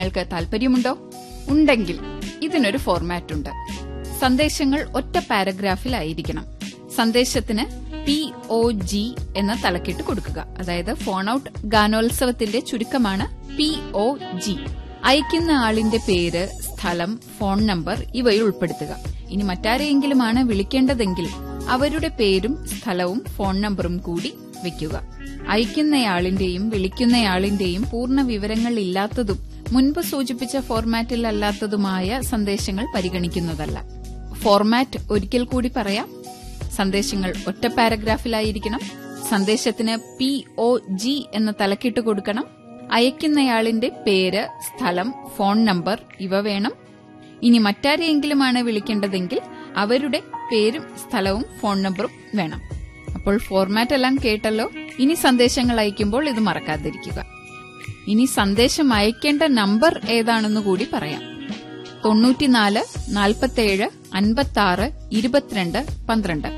നിങ്ങൾക്ക് താല്പര്യമുണ്ടോ? ഉണ്ടെങ്കിൽ ഇതിനൊരു ഫോർമാറ്റ് ഉണ്ട്. സന്ദേശങ്ങൾ ഒറ്റ പാരഗ്രാഫിലായിരിക്കണം. സന്ദേശത്തിന് POG എന്ന തലക്കെട്ട് കൊടുക്കുക. അതായത് ഫോൺ ഔട്ട് ഗാനോത്സവത്തിന്റെ ചുരുക്കമാണ് POG. അയക്കുന്ന ആളിന്റെ പേര്, സ്ഥലം, ഫോൺ നമ്പർ ഇവയിൽ ഉൾപ്പെടുത്തുക. ഇനി മറ്റാരെയെങ്കിലുമാണ് വിളിക്കേണ്ടതെങ്കിൽ അവരുടെ പേരും സ്ഥലവും ഫോൺ നമ്പറും കൂടി വയ്ക്കുക. അയക്കുന്നയാളിന്റെയും വിളിക്കുന്നയാളിന്റെയും പൂർണ്ണ വിവരങ്ങൾ ഇല്ലാത്തതും മുൻപ് സൂചിപ്പിച്ച ഫോർമാറ്റിൽ അല്ലാത്തതുമായ സന്ദേശങ്ങൾ പരിഗണിക്കുന്നതല്ല. ഫോർമാറ്റ് ഒരിക്കൽ കൂടി പറയാം. സന്ദേശങ്ങൾ ഒറ്റ പാരഗ്രാഫിലായിരിക്കണം. സന്ദേശത്തിന് POG എന്ന തലക്കെട്ട് കൊടുക്കണം. അയക്കുന്നയാളിന്റെ പേര്, സ്ഥലം, ഫോൺ നമ്പർ ഇവ വേണം. ഇനി മറ്റാരെയെങ്കിലുമാണ് വിളിക്കേണ്ടതെങ്കിൽ അവരുടെ പേരും സ്ഥലവും ഫോൺ നമ്പറും വേണം. അപ്പോൾ ഫോർമാറ്റ് എല്ലാം കേട്ടല്ലോ. ഇനി സന്ദേശങ്ങൾ അയക്കുമ്പോൾ ഇത് മറക്കാതിരിക്കുക. ഇനി സന്ദേശം അയക്കേണ്ട നമ്പർ ഏതാണെന്ന് കൂടി പറയാം. 94 47 56 22 12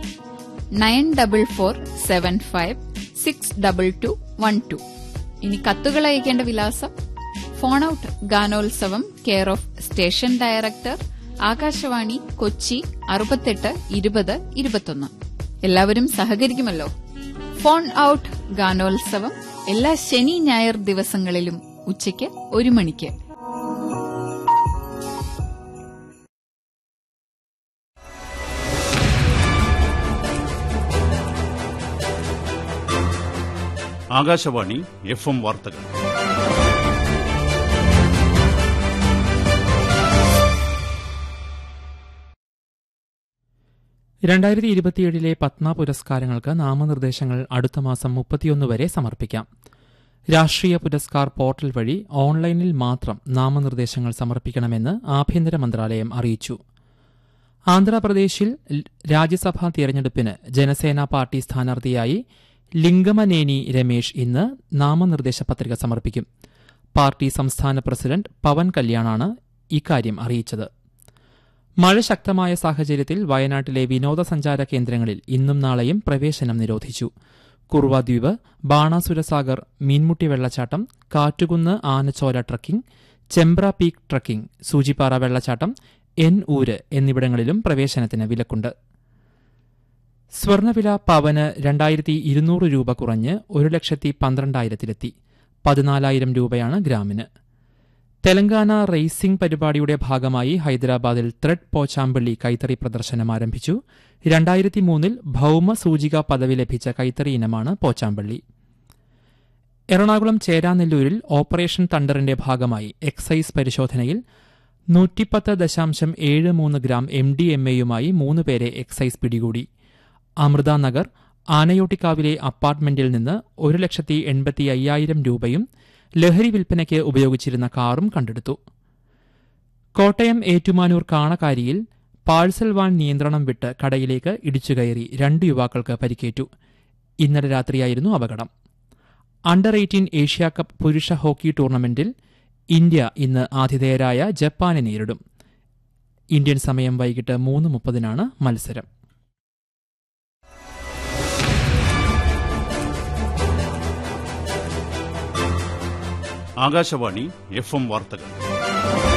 94475 62212. ഇനി കത്തുകൾ അയക്കേണ്ട വിലാസം: ഫോൺ ഔട്ട് ഗാനോത്സവം, care of station director, Akashvani, Kochi 68 20 21. എല്ലാവരും സഹകരിക്കുമല്ലോ. ഫോൺ ഔട്ട് ഗാനോത്സവം എല്ലാ ശനി ഞായർ ദിവസങ്ങളിലും ഉച്ചയ്ക്ക് 1 മണിക്ക്. ആകാശവാണി FM വാർത്തകൾ. ലെ പത്മ പുരസ്കാരങ്ങൾക്ക് നാമനിർദ്ദേശങ്ങൾ അടുത്ത മാസം 31 വരെ സമർപ്പിക്കാം. രാഷ്ട്രീയ പുരസ്കാർ പോർട്ടൽ വഴി ഓൺലൈനിൽ മാത്രം നാമനിർദ്ദേശങ്ങൾ സമർപ്പിക്കണമെന്ന് ആഭ്യന്തര മന്ത്രാലയം അറിയിച്ചു. ആന്ധ്രാപ്രദേശിൽ രാജ്യസഭാ തിരഞ്ഞെടുപ്പിന് ജനസേന പാർട്ടി സ്ഥാനാർത്ഥിയായി ലിംഗമനേനി രമേശ് ഇന്ന് നാമനിർദ്ദേശ പത്രിക സമർപ്പിക്കും. പാർട്ടി സംസ്ഥാന പ്രസിഡന്റ് പവൻ കല്യാണാണ് ഇക്കാര്യം അറിയിച്ചത്. മഴ ശക്തമായ സാഹചര്യത്തിൽ വയനാട്ടിലെ വിനോദസഞ്ചാര കേന്ദ്രങ്ങളിൽ ഇന്നും നാളെയും പ്രവേശനം നിരോധിച്ചു. കുറുവ ദ്വീപ്, ബാണാസുരസാഗർ, മീൻമുട്ടി വെള്ളച്ചാട്ടം, Kattukunnu Anachola trekking, Chembra peak trekking, Soochipara വെള്ളച്ചാട്ടം, ഊര് എന്നിവിടങ്ങളിലും പ്രവേശനത്തിന് വിലക്കുണ്ട്. സ്വർണവില പവന് 2200 രൂപ കുറഞ്ഞ് 1,12,000-ലെത്തി. 14,000 രൂപയാണ് ഗ്രാമിന്. തെലങ്കാന റേസിംഗ് പരിപാടിയുടെ ഭാഗമായി ഹൈദരാബാദിൽ ത്രെഡ് പോച്ചാമ്പള്ളി കൈത്തറി പ്രദർശനം ആരംഭിച്ചു. 2003 ഭൌമ സൂചിക പദവി ലഭിച്ച കൈത്തറി ഇനമാണ് പോച്ചാമ്പള്ളി. എറണാകുളം ചേരാനെല്ലൂരിൽ ഓപ്പറേഷൻ തണ്ടറിന്റെ ഭാഗമായി എക്സൈസ് പരിശോധനയിൽ 110.73 ഗ്രാം MDMA-യുമായി 3 പേരെ എക്സൈസ് പിടികൂടി. അമൃത നഗർ ആനയോട്ടിക്കാവിലെ അപ്പാർട്ട്മെന്റിൽ നിന്ന് 1,85,000 രൂപയും ലഹരി വിൽപ്പനയ്ക്ക് ഉപയോഗിച്ചിരുന്ന കാറും കണ്ടെടുത്തു. കോട്ടയം ഏറ്റുമാനൂർ കാണക്കാരിയിൽ പാഴ്സൽ വാൻ നിയന്ത്രണം വിട്ട് കടയിലേക്ക് ഇടിച്ചുകയറി 2 യുവാക്കൾക്ക് പരിക്കേറ്റു. ഇന്നലെ രാത്രിയായിരുന്നു അപകടം. അണ്ടർ 18 ഏഷ്യാകപ്പ് പുരുഷ ഹോക്കി ടൂർണമെന്റിൽ ഇന്ത്യ ഇന്ന് ആതിഥേയരായ ജപ്പാനെ നേരിടും. ഇന്ത്യൻ സമയം വൈകിട്ട് 3:30 മത്സരം. ആകാശവാണി FM വാർത്തകൾ.